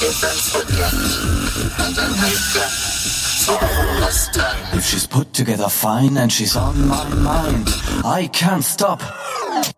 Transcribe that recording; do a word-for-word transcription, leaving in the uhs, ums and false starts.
If she's put together fine and she's on my mind, I can't stop.